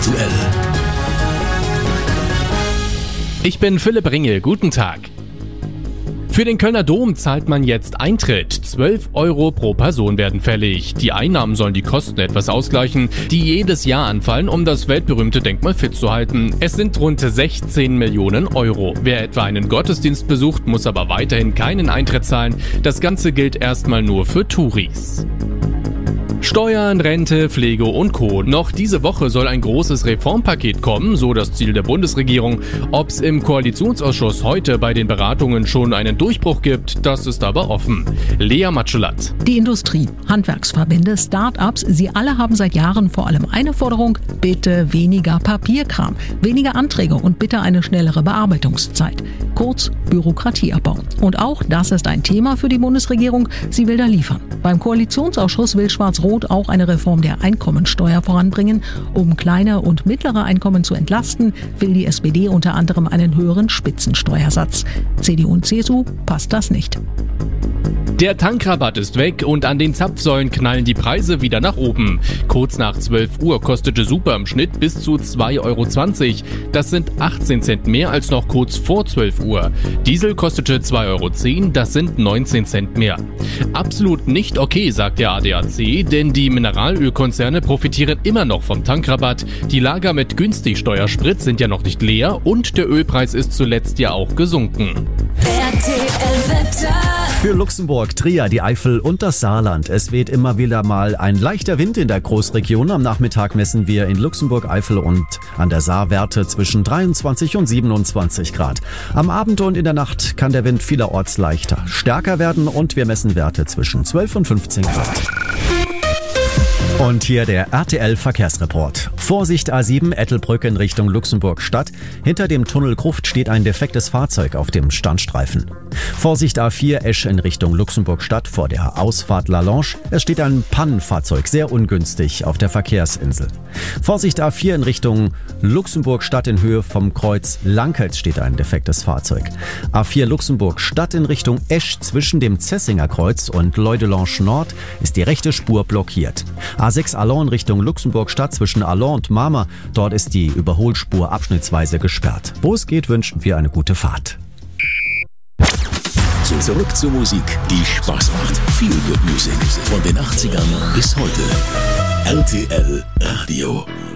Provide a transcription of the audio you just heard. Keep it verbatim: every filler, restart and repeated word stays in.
aktuell. Ich bin Philipp Ringel, guten Tag. Für den Kölner Dom zahlt man jetzt Eintritt. zwölf Euro pro Person werden fällig. Die Einnahmen sollen die Kosten etwas ausgleichen, die jedes Jahr anfallen, um das weltberühmte Denkmal fit zu halten. Es sind rund sechzehn Millionen Euro. Wer etwa einen Gottesdienst besucht, muss aber weiterhin keinen Eintritt zahlen. Das Ganze gilt erstmal nur für Touris. Steuern, Rente, Pflege und Co. Noch diese Woche soll ein großes Reformpaket kommen, so das Ziel der Bundesregierung. Ob es im Koalitionsausschuss heute bei den Beratungen schon einen Durchbruch gibt, das ist aber offen. Lea Matschelat. Die Industrie, Handwerksverbände, Start-ups, sie alle haben seit Jahren vor allem eine Forderung: bitte weniger Papierkram, weniger Anträge und bitte eine schnellere Bearbeitungszeit. Kurz Bürokratieabbau. Und auch das ist ein Thema für die Bundesregierung. Sie will da liefern. Beim Koalitionsausschuss will Schwarz-Rot auch eine Reform der Einkommensteuer voranbringen. Um kleine und mittlere Einkommen zu entlasten, will die S P D unter anderem einen höheren Spitzensteuersatz. C D U und C S U passt das nicht. Der Tankrabatt ist weg und an den Zapfsäulen knallen die Preise wieder nach oben. Kurz nach zwölf Uhr kostete Super im Schnitt bis zu zwei Euro zwanzig. Das sind achtzehn Cent mehr als noch kurz vor zwölf Uhr. Diesel kostete zwei Euro zehn, das sind neunzehn Cent mehr. Absolut nicht okay, sagt der A D A C, denn die Mineralölkonzerne profitieren immer noch vom Tankrabatt. Die Lager mit günstig Steuersprit sind ja noch nicht leer und der Ölpreis ist zuletzt ja auch gesunken. R T L-Wetter. Für Luxemburg, Trier, die Eifel und das Saarland. Es weht immer wieder mal ein leichter Wind in der Großregion. Am Nachmittag messen wir in Luxemburg, Eifel und an der Saar Werte zwischen dreiundzwanzig und siebenundzwanzig Grad. Am Abend und in der Nacht kann der Wind vielerorts leichter, stärker werden und wir messen Werte zwischen zwölf und fünfzehn Grad. Und hier der R T L-Verkehrsreport. Vorsicht A sieben, Ettelbrück in Richtung Luxemburg-Stadt. Hinter dem Tunnel Gruft steht ein defektes Fahrzeug auf dem Standstreifen. Vorsicht A vier, Esch in Richtung Luxemburg-Stadt vor der Ausfahrt La Lange. Es steht ein Pannenfahrzeug, sehr ungünstig, auf der Verkehrsinsel. Vorsicht A vier in Richtung Luxemburg-Stadt in Höhe vom Kreuz Lankert steht ein defektes Fahrzeug. A vier Luxemburg-Stadt in Richtung Esch zwischen dem Zessinger Kreuz und Leudelange Nord ist die rechte Spur blockiert. A sechs Allons in Richtung Luxemburg-Stadt zwischen Allons und Marmar. Dort ist die Überholspur abschnittsweise gesperrt. Wo es geht, wünschen wir eine gute Fahrt. Zurück zur Musik, die Spaß macht. Feel Good Music von den achtzigern bis heute. R T L Radio.